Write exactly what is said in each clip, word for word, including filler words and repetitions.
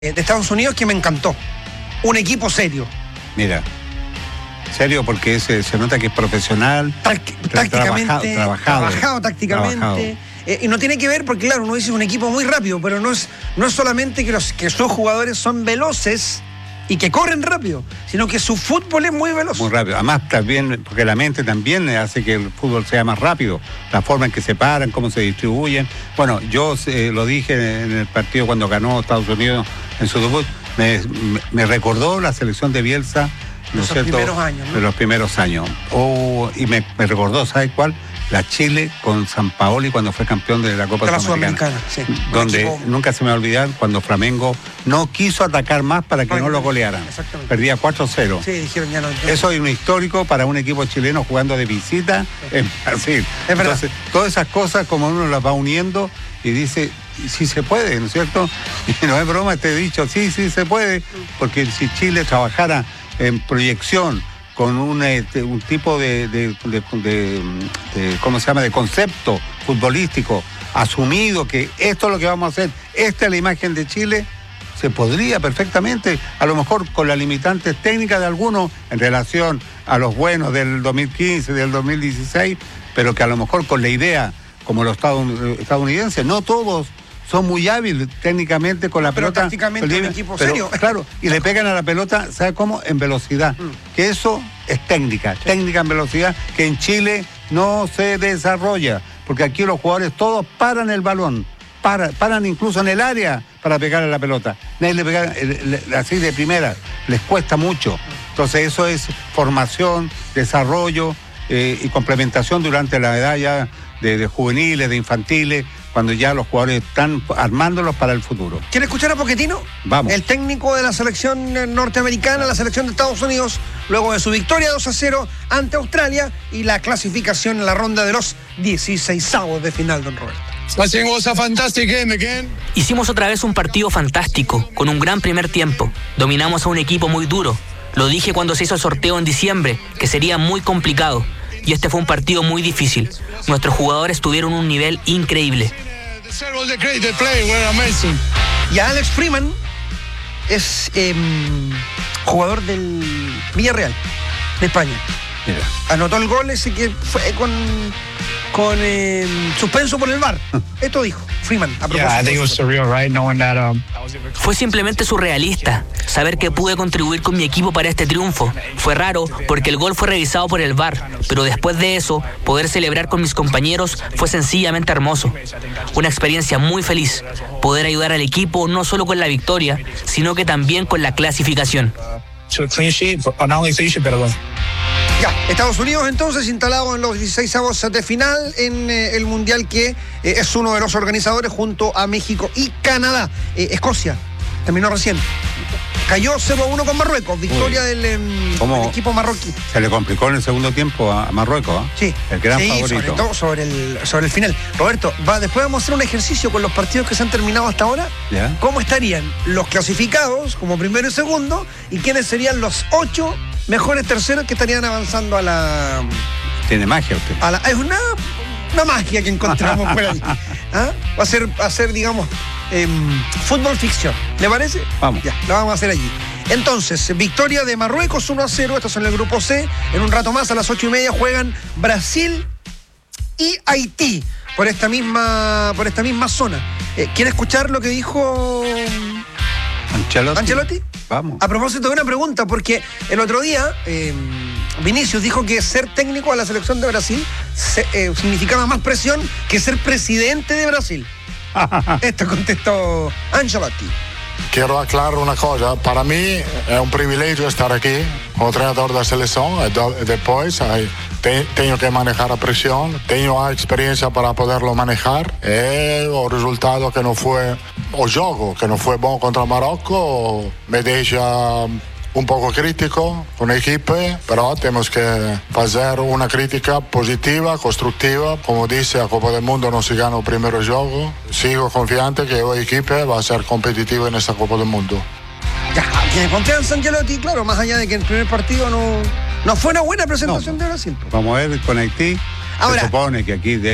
de Estados Unidos que me encantó. Un equipo serio. Mira, serio porque ese, se nota que es profesional, Tácti- tácticamente, trabajado, trabajado, trabajado tácticamente. trabajado. Eh, y no tiene que ver porque, claro, uno dice un equipo muy rápido, pero no es, no es solamente que, los, que sus jugadores son veloces y que corren rápido, sino que su fútbol es muy veloz. Muy rápido. Además, también, porque la mente también hace que el fútbol sea más rápido. La forma en que se paran, cómo se distribuyen. Bueno, yo eh, lo dije en el partido cuando ganó Estados Unidos en su debut. Me, me recordó la selección de Bielsa, ¿no es cierto? De los primeros años, ¿no? De los primeros años. Oh, y me, me recordó, ¿sabes cuál? La Chile con Sampaoli cuando fue campeón de la Copa De la Sudamericana. Sudamericana, sí. Donde equipo... nunca se me va a olvidar cuando Flamengo no quiso atacar más para que Para no que... lo golearan. Perdía cuatro cero. Sí, dijeron ya no. Eso es un histórico para un equipo chileno jugando de visita en Brasil. Es verdad. Entonces, todas esas cosas como uno las va uniendo y dice, sí se puede, ¿no es cierto? Y no es broma, te he dicho, sí, sí se puede, porque si Chile trabajara en proyección, con un, este, un tipo de, de, de, de, de, ¿cómo se llama?, de concepto futbolístico asumido, que esto es lo que vamos a hacer, esta es la imagen de Chile, se podría perfectamente, a lo mejor con las limitantes técnicas de algunos en relación a los buenos del dos mil quince, del dos mil dieciséis, pero que a lo mejor con la idea, como los estadounidenses, no todos son muy hábiles técnicamente con la pero pelota. Tácticamente un equipo pero, serio. Claro, y le pegan a la pelota, ¿sabe cómo? En velocidad. Mm. Que eso es técnica, sí. Técnica en velocidad, que en Chile no se desarrolla, porque aquí los jugadores todos paran el balón, para, paran incluso en el área para pegar a la pelota. Nadie le pega así de primera, les cuesta mucho. Entonces eso es formación, desarrollo eh, y complementación durante la edad ya de, de juveniles, de infantiles, cuando ya los jugadores están armándolos para el futuro. ¿Quiere escuchar a Pochettino? Vamos. El técnico de la selección norteamericana, la selección de Estados Unidos, luego de su victoria dos a cero ante Australia y la clasificación en la ronda de los dieciseisavos de final, don Roberto. Hicimos otra vez un partido fantástico, con un gran primer tiempo. Dominamos a un equipo muy duro. Lo dije cuando se hizo el sorteo en diciembre, que sería muy complicado. Y este fue un partido muy difícil. Nuestros jugadores tuvieron un nivel increíble. Y Alex Freeman es eh, jugador del Villarreal, de España. Mira. Anotó el gol ese que fue con, con eh, suspenso por el V A R. Esto dijo Freeman a propósito. Fue simplemente surrealista saber que pude contribuir con mi equipo para este triunfo. Fue raro porque el gol fue revisado por el V A R, pero después de eso, poder celebrar con mis compañeros fue sencillamente hermoso. Una experiencia muy feliz, poder ayudar al equipo no solo con la victoria, sino que también con la clasificación. Ya, Estados Unidos entonces instalado en los dieciseisavos de final en eh, el Mundial que eh, es uno de los organizadores junto a México y Canadá. Eh, Escocia terminó recién. Cayó cero a uno con Marruecos, victoria del, eh, del equipo marroquí. Se le complicó en el segundo tiempo a Marruecos, ¿eh? Sí, el gran sí, favorito. Sobre todo sobre el, sobre el final. Roberto, va, después vamos a hacer un ejercicio con los partidos que se han terminado hasta ahora. ¿Ya? ¿Cómo estarían los clasificados como primero y segundo? ¿Y quiénes serían los ocho mejores terceros que estarían avanzando a la... Tiene magia usted. A la, es una, una magia que encontramos por ahí. ¿Ah? Va a ser, va a ser digamos, eh, fútbol ficción. ¿Le parece? Vamos. Ya, lo vamos a hacer allí. Entonces, victoria de Marruecos uno a cero. Estos son el grupo C. En un rato más, a las ocho y media, juegan Brasil y Haití por esta misma, por esta misma zona. Eh, ¿Quiere escuchar lo que dijo Ancelotti? Ancelotti? Vamos. A propósito de una pregunta, porque el otro día eh, Vinicius dijo que ser técnico de la selección de Brasil se, eh, significaba más presión que ser presidente de Brasil. Esto contestó Ancelotti. Quiero aclarar una cosa, para mí es un privilegio estar aquí como entrenador de la selección y después te, tengo que manejar la presión, tengo la experiencia para poderlo manejar y el resultado que no fue, o juego que no fue bueno contra Marruecos me deja un poco crítico con el equipo, pero tenemos que hacer una crítica positiva, constructiva. Como dice, a Copa del Mundo no se gana el primer juego. Sigo confiante que el equipo va a ser competitivo en esta Copa del Mundo. Ya, tiene confianza Ancelotti, claro, más allá de que el primer partido no, no fue una buena presentación no, de Brasil. Vamos a ver con Haití. Ahora, se supone que aquí de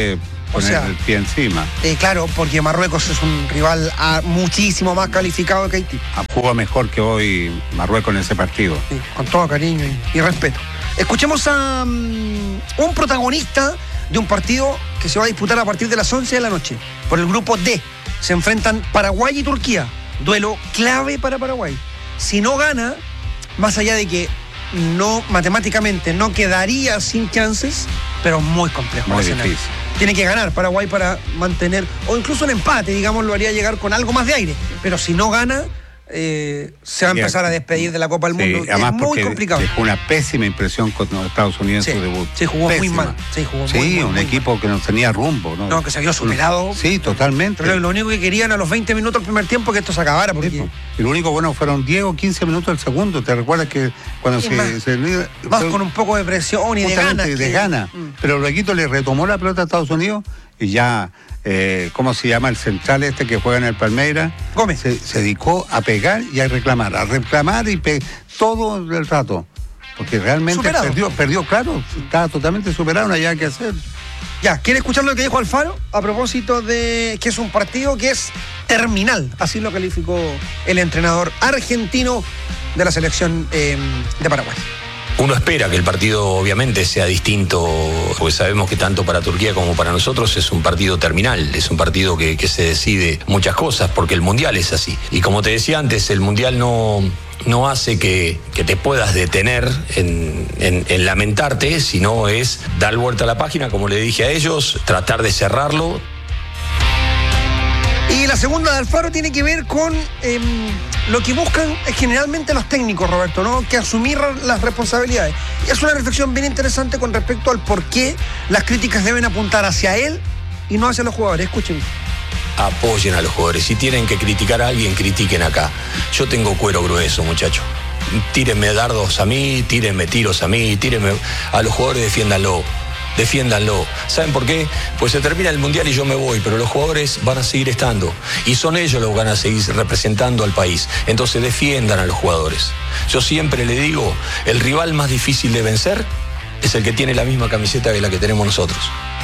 O poner sea, el pie encima. Eh, claro, porque Marruecos es un rival ah, muchísimo más calificado que Haití. Jugó mejor que hoy Marruecos en ese partido. Sí, con todo cariño y, y respeto. Escuchemos a um, un protagonista de un partido que se va a disputar a partir de las once de la noche. Por el grupo D se enfrentan Paraguay y Turquía. Duelo clave para Paraguay. Si no gana, más allá de que no matemáticamente no quedaría sin chances, pero muy complejo. Muy difícil. Tiene que ganar Paraguay para mantener, o incluso un empate, digamos, lo haría llegar con algo más de aire. Pero si no gana, eh, se va a empezar a despedir de la Copa del Sí, Mundo. además es muy complicado. Dejó una pésima impresión con Estados Unidos Sí, en su debut. sí, jugó Pésima. muy mal. Sí, jugó Sí, muy, muy, un muy equipo mal. que no tenía rumbo. No, No, que se vio superado. Sí, totalmente. Pero lo único que querían a los veinte minutos del primer tiempo que esto se acabara. Porque... Sí, y lo único bueno fueron diez o quince minutos del segundo. ¿Te recuerdas que cuando Sí, se, más, se... Más con un poco de presión y de ganas. De que... ganas. Mm. Pero luego le retomó la pelota a Estados Unidos y ya, eh, ¿cómo se llama? El central este que juega en el Palmeiras. Gómez. Se, se dedicó a pegar y a reclamar. A reclamar y pe todo el rato. Porque realmente Superado. perdió, perdió, claro. Estaba totalmente superado, no había que hacer. Ya, ¿quiere escuchar lo que dijo Alfaro a propósito de que es un partido que es terminal? Así lo calificó el entrenador argentino de la selección eh, de Paraguay. Uno espera que el partido obviamente sea distinto, porque sabemos que tanto para Turquía como para nosotros es un partido terminal, es un partido que, que se decide muchas cosas, porque el Mundial es así. Y como te decía antes, el Mundial no, no hace que, que te puedas detener en, en, en lamentarte, sino es dar vuelta a la página, como le dije a ellos, tratar de cerrarlo. Y la segunda de Alfaro tiene que ver con eh, lo que buscan generalmente los técnicos, Roberto, ¿no? Que asumir las responsabilidades. Y es una reflexión bien interesante con respecto al por qué las críticas deben apuntar hacia él y no hacia los jugadores. Escuchen. Apoyen a los jugadores. Si tienen que criticar a alguien, critiquen acá. Yo tengo cuero grueso, muchacho. Tírenme dardos a mí, tírenme tiros a mí, tírenme a los jugadores, defiéndanlo. Defiéndanlo. ¿Saben por qué? Pues se termina el Mundial y yo me voy, pero los jugadores van a seguir estando. Y son ellos los que van a seguir representando al país. Entonces defiendan a los jugadores. Yo siempre le digo, el rival más difícil de vencer es el que tiene la misma camiseta que la que tenemos nosotros.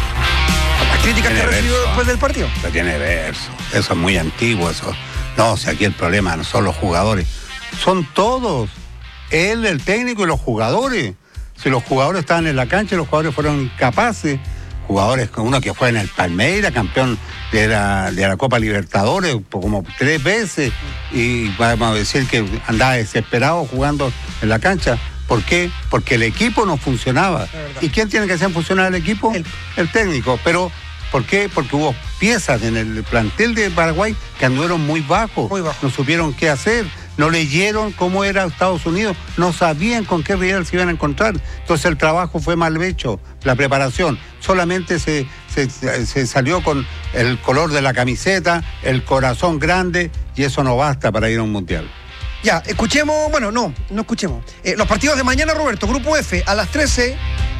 Las críticas que Tiene recibió verso. después del partido. Pero tiene verso. Eso es muy antiguo, eso. No, si aquí el problema no son los jugadores. Son todos. Él, el técnico y los jugadores. Si los jugadores estaban en la cancha, los jugadores fueron incapaces. Jugadores, uno que fue en el Palmeiras, campeón de la, de la Copa Libertadores como tres veces, y vamos a decir que andaba desesperado jugando en la cancha. ¿Por qué? Porque el equipo no funcionaba. ¿Y quién tiene que hacer funcionar el equipo? El, el técnico. Pero, ¿por qué? Porque hubo piezas en el plantel de Paraguay que anduvieron muy bajos. Muy bajos. No supieron qué hacer. No leyeron cómo era Estados Unidos, no sabían con qué rival se iban a encontrar. Entonces el trabajo fue mal hecho, la preparación. Solamente se, se, se salió con el color de la camiseta, el corazón grande, y eso no basta para ir a un mundial. Ya, escuchemos, bueno, no, no escuchemos. Eh, los partidos de mañana, Roberto, Grupo F, a las trece,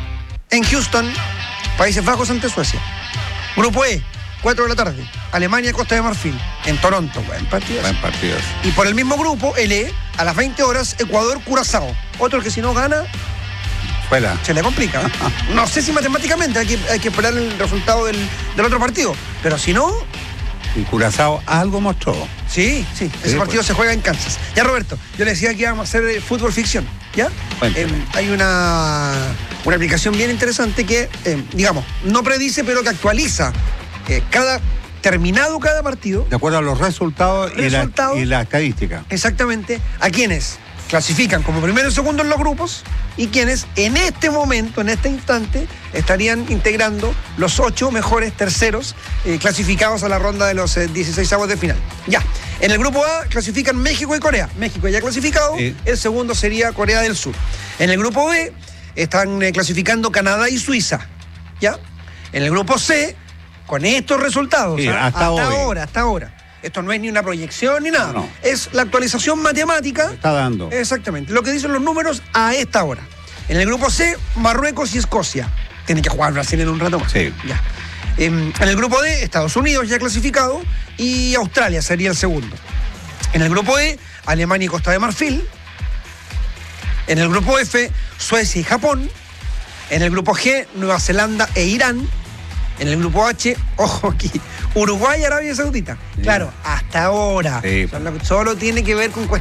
en Houston, Países Bajos ante Suecia. Grupo E, cuatro de la tarde, Alemania, Costa de Marfil, en Toronto. Buen partido. Buen partido. Y por el mismo grupo, el E, a las veinte horas, Ecuador, Curazao. Otro que si no gana, Fuera. se le complica. No sé si matemáticamente hay que, hay que esperar el resultado del, del otro partido, pero si no... Y Curazao algo mostró. Sí, sí, ese Sí, partido pues. se juega en Kansas. Ya, Roberto, yo le decía que íbamos a hacer eh, fútbol ficción, ¿ya? Cuénteme. Eh, hay una, una aplicación bien interesante que, eh, digamos, no predice, pero que actualiza eh, cada, terminado cada partido, De acuerdo a los resultados, Resultados. y, la, y la estadística. exactamente a quienes clasifican como primero y segundo en los grupos y quienes en este momento, en este instante, estarían integrando los ocho mejores terceros eh, clasificados a la ronda de los eh, dieciseisavos de final. Ya, en el grupo A clasifican México y Corea. México ya clasificado, Sí. el segundo sería Corea del Sur. En el grupo B están eh, clasificando Canadá y Suiza. ¿Ya? En el grupo C, con estos resultados, Sí, ¿ah? hasta hoy. ahora, hasta ahora. Esto no es ni una proyección ni nada. No, no. Es la actualización matemática. Está dando. Exactamente. Lo que dicen los números a esta hora. En el grupo C, Marruecos y Escocia. Tienen que jugar Brasil en un rato más. Sí. Ya. En, en el grupo D, Estados Unidos ya clasificado y Australia sería el segundo. En el grupo E, Alemania y Costa de Marfil. En el grupo F, Suecia y Japón. En el grupo G, Nueva Zelanda e Irán. En el grupo H, ojo aquí, Uruguay y Arabia Saudita. Claro, hasta ahora. Sí. Solo, solo tiene que ver con cuestiones